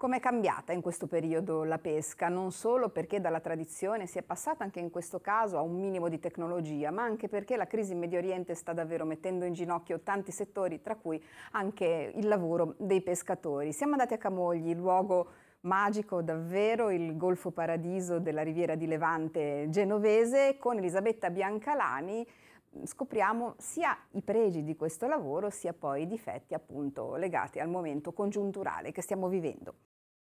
Com'è cambiata in questo periodo la pesca? Non solo perché dalla tradizione si è passata anche in questo caso a un minimo di tecnologia, ma anche perché la crisi in Medio Oriente sta davvero mettendo in ginocchio tanti settori, tra cui anche il lavoro dei pescatori. Siamo andati a Camogli, luogo magico davvero, il Golfo Paradiso della Riviera di Levante genovese. Con Elisabetta Biancalani scopriamo sia i pregi di questo lavoro, sia poi i difetti appunto legati al momento congiunturale che stiamo vivendo.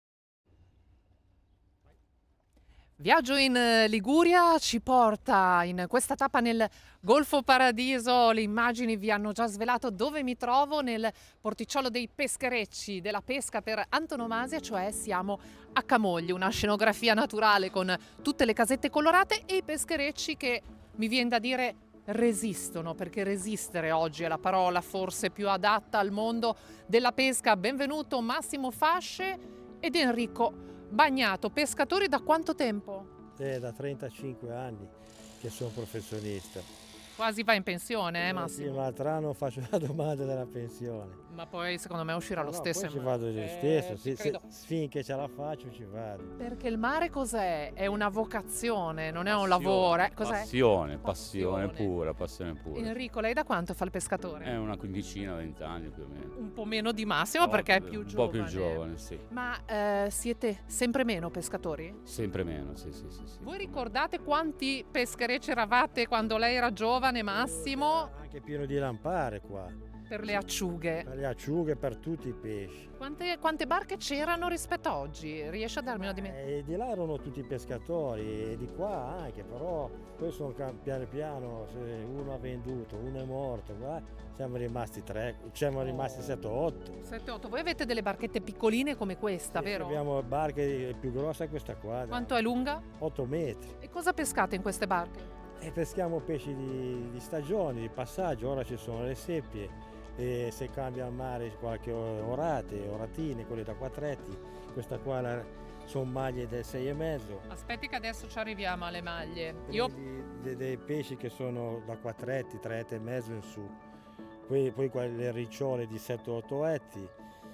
Viaggio in Liguria ci porta in questa tappa nel Golfo Paradiso. Le immagini vi hanno già svelato dove mi trovo, nel porticciolo dei pescherecci della pesca per antonomasia, cioè siamo a Camogli, una scenografia naturale con tutte le casette colorate e i pescherecci che, mi viene da dire, resistono, perché resistere oggi è la parola forse più adatta al mondo della pesca. Benvenuto Massimo Fasce ed Enrico Bagnato. Pescatori da quanto tempo? Da 35 anni che sono professionista. Quasi va in pensione, Sì, Massimo? l'altro anno faccio la domanda della pensione. Ma poi secondo me uscirà lo No, stesso. poi ci vado lo stesso, credo. finché ce la faccio ci vado. Perché il mare cos'è? È una vocazione, non è un lavoro. Cos'è? Passione pura. Enrico, lei da quanto fa il pescatore? È una quindicina, 20 anni più o meno. Un po' meno di Massimo perché è più Un giovane. po' più giovane, sì. Ma siete sempre meno pescatori? Sempre meno, sì. Voi ricordate quanti pescherecci eravate quando lei era giovane, Massimo? Anche pieno di lampare qua. Per le acciughe. Per le acciughe, per tutti i pesci. Quante barche c'erano rispetto a oggi? Riesce a darmi una dimensione? E di là erano tutti pescatori, e di qua anche, però poi sono piano piano, uno ha venduto, uno è morto, qua siamo rimasti 3, siamo rimasti 7-8. 7-8. Voi avete delle barchette piccoline come questa, Sì, vero? abbiamo barche più grosse che questa qua. Quanto è lunga? 8 metri. E cosa pescate in queste barche? E peschiamo pesci di stagione, di passaggio, ora ci sono le seppie. E se cambia il mare qualche oratine, quelle da quattretti, questa qua sono maglie del 6,5. Aspetti che adesso ci arriviamo alle maglie. Dei pesci che sono da quattretti, 3,5 in su, poi quelle ricciole di 7-8 etti,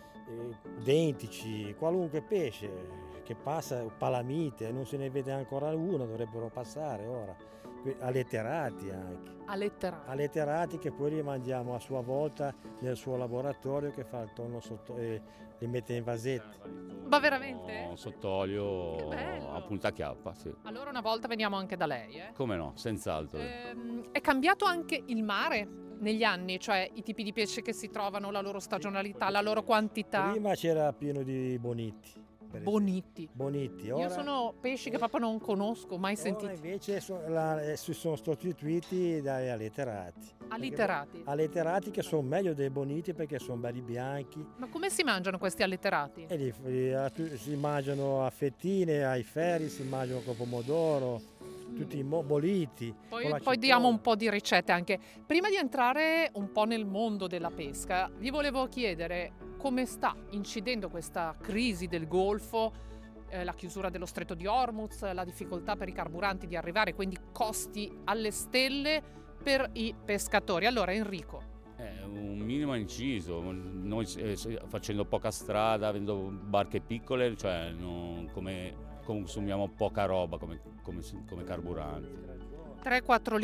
dentici, qualunque pesce che passa, palamite, non se ne vede ancora uno, dovrebbero passare ora, alletterati anche. Alletterati che poi rimandiamo a sua volta nel suo laboratorio che fa il tonno sotto e li mette in vasetti. Ma veramente? Sott'olio Che bello. a punta chiappa, sì. Allora una volta veniamo anche da lei, Come no, senz'altro. È cambiato anche il mare negli anni, cioè i tipi di pesce che si trovano, la loro stagionalità, la loro quantità? Prima c'era pieno di bonitti. Bonitti. Ora, Io sono pesci che proprio non conosco, mai sentiti. Ora invece si sono sostituiti dagli alletterati. Alletterati che sono meglio dei bonitti perché sono belli bianchi. Ma come si mangiano questi alletterati? Si mangiano a fettine, ai ferri, si mangiano con pomodoro, tutti bolliti. Poi diamo un po' di ricette anche. Prima di entrare un po' nel mondo della pesca, vi volevo chiedere come sta incidendo questa crisi del Golfo, la chiusura dello stretto di Hormuz, la difficoltà per i carburanti di arrivare, quindi costi alle stelle per i pescatori. Allora Enrico. Un minimo inciso, noi facendo poca strada, avendo barche piccole, cioè consumiamo poca roba come carburanti. 3-4